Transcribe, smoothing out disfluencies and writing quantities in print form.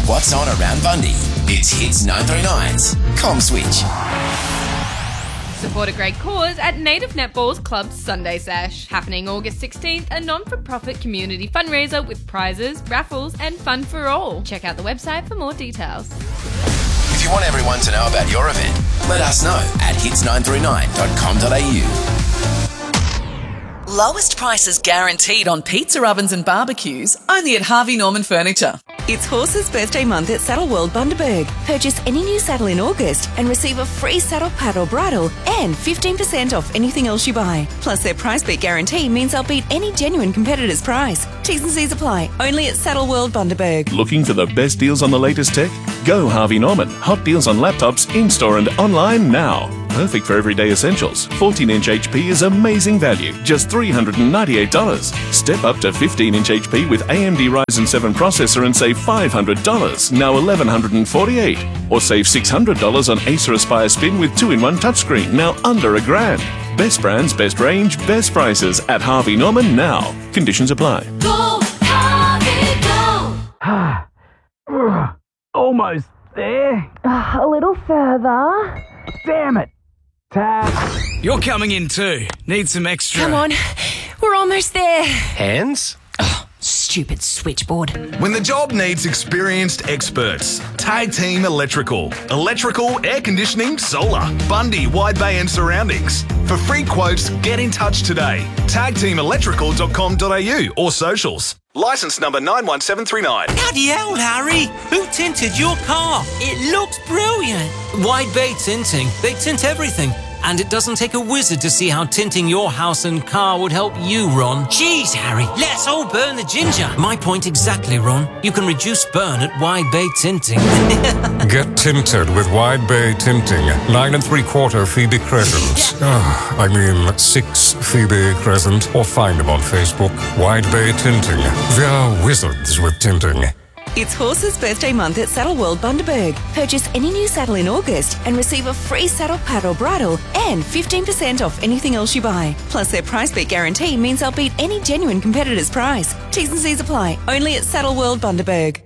what's on around Bundy. It's Hits 939's Com Switch. Support a great cause at Native Netball's Club Sunday Sesh. Happening August 16th, a non-for-profit community fundraiser with prizes, raffles and fun for all. Check out the website for more details. If you want everyone to know about your event, let us know at hits939.com.au. Lowest prices guaranteed on pizza ovens and barbecues, only at Harvey Norman Furniture. It's Horse's birthday month at Saddle World Bundaberg. Purchase any new saddle in August and receive a free saddle pad or bridle and 15% off anything else you buy. Plus their price beat guarantee means they'll beat any genuine competitor's price. T's and C's apply, only at Saddle World Bundaberg. Looking for the best deals on the latest tech? Go Harvey Norman. Hot deals on laptops in-store and online now. Perfect for everyday essentials. 14-inch HP is amazing value, just $398. Step up to 15-inch HP with AMD Ryzen 7 processor and save $500, now $1,148. Or save $600 on Acer Aspire Spin with 2-in-1 touchscreen, now under $1,000. Best brands, best range, best prices at Harvey Norman now. Conditions apply. Go, Harvey, go! Almost there. A little further. Damn it. Tap. You're coming in too. Need some extra. Come on, we're almost there. Hands? Stupid switchboard. When the job needs experienced experts, Tag Team Electrical. Electrical, air conditioning, solar. Bundy, Wide Bay and surroundings. For free quotes, get in touch today. tagteamelectrical.com.au or socials. Licence number 91739. Bloody hell, Harry! Who tinted your car? It looks brilliant. Wide Bay Tinting. They tint everything. And it doesn't take a wizard to see how tinting your house and car would help you, Ron. Jeez, Harry, let's all burn the ginger. My point exactly, Ron. You can reduce burn at Wide Bay Tinting. Get tinted with Wide Bay Tinting. 9 3/4 Phoebe Crescent. 6 Phoebe Crescent. Or find them on Facebook. Wide Bay Tinting. They're wizards with tinting. It's Horse's birthday month at Saddle World Bundaberg. Purchase any new saddle in August and receive a free saddle pad or bridle and 15% off anything else you buy. Plus their price beat guarantee means they'll beat any genuine competitor's price. T's and C's apply, only at Saddle World Bundaberg.